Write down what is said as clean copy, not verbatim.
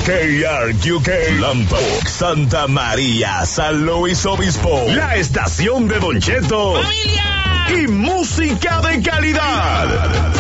KRQK, Lompoc, Santa María, San Luis Obispo, la estación de Don Cheto, ¡Familia! Y música de calidad.